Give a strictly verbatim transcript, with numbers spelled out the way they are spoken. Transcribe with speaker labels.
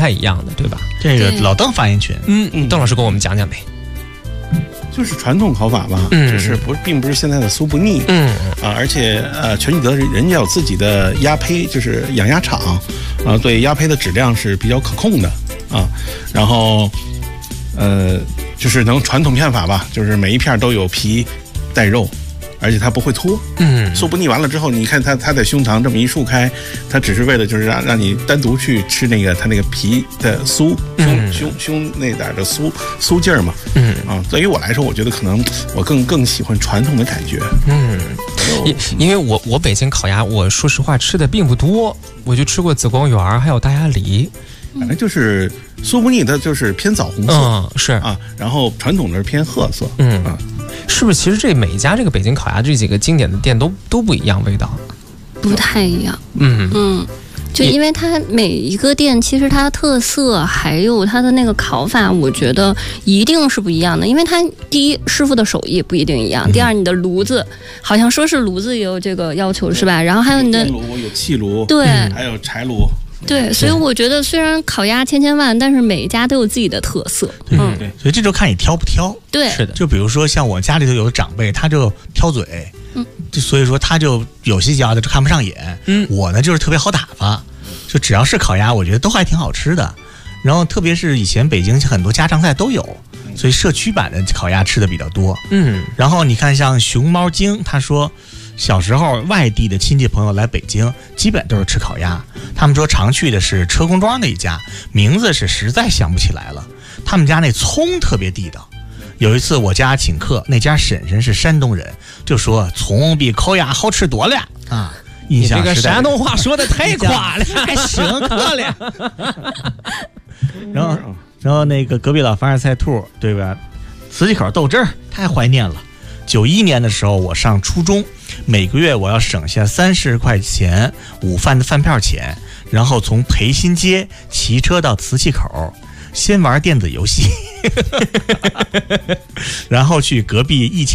Speaker 1: 太一样的，对吧？
Speaker 2: 这个老邓发言权，
Speaker 1: 嗯嗯，邓老师跟我们讲讲呗。
Speaker 3: 就是传统烤法吧，
Speaker 1: 嗯，
Speaker 3: 就是不并不是现在的酥不腻，
Speaker 1: 嗯
Speaker 3: 啊，而且呃，全聚德人家有自己的压胚，就是养鸭场，啊，对鸭胚的质量是比较可控的啊，然后呃，就是能传统片法吧，就是每一片都有皮带肉。而且它不会脱，
Speaker 1: 嗯，
Speaker 3: 酥不腻完了之后，你看它它的胸膛这么一竖开，它只是为了就是让让你单独去吃那个它那个皮的酥，胸、嗯、胸胸那点的酥酥劲儿嘛，嗯啊，对于我来说，我觉得可能我更更喜欢传统的感觉，
Speaker 1: 嗯，因因为我我北京烤鸭，我说实话吃的并不多，我就吃过紫光园还有大鸭梨。
Speaker 3: 反正就是酥不腻，它就是偏枣红色，
Speaker 1: 嗯，是
Speaker 3: 啊，然后传统的是偏褐色，
Speaker 1: 嗯
Speaker 3: 啊，
Speaker 1: 是不是？其实这每一家这个北京烤鸭这几个经典的店都都不一样，味道
Speaker 4: 不太一样，
Speaker 1: 嗯
Speaker 4: 嗯，就因为它每一个店其实它的特色还有它的那个烤法，我觉得一定是不一样的，因为它第一师傅的手艺不一定一样，第二你的炉子好像说是炉子也有这个要求是吧？然后还有你的
Speaker 3: 电炉有气炉，
Speaker 4: 对，
Speaker 3: 还有柴炉。
Speaker 4: 对，所以我觉得虽然烤鸭千千万，但是每一家都有自己的特色。
Speaker 2: 对对对，所以这就看你挑不挑。
Speaker 4: 对，
Speaker 1: 是的。
Speaker 2: 就比如说像我家里头有的长辈，他就挑嘴，嗯，就所以说他就有些家的就看不上眼。嗯，我呢就是特别好打发，就只要是烤鸭，我觉得都还挺好吃的。然后特别是以前北京很多家常菜都有，所以社区版的烤鸭吃的比较多。嗯，然后你看像熊猫精，他说。小时候外地的亲戚朋友来北京基本都是吃烤鸭，他们说常去的是车公庄那一家，名字是实在想不起来了，他们家那葱特别地道。有一次我家请客，那家婶婶是山东人，就说葱比烤鸭好吃多了啊。
Speaker 1: 你这个山东话说的太夸了，
Speaker 2: 还行客了。然后然后那个隔壁老凡尔赛兔对吧，磁器口豆汁儿太怀念了。九一年的时候我上初中，每个月我要省下三十块钱午饭的饭票钱，然后从培新街骑车到磁器口，先玩电子游戏然后去隔壁一